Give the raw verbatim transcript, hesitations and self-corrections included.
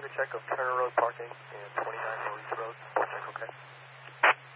check of Turner Road parking and twenty-nine Maurice Road. Both check okay.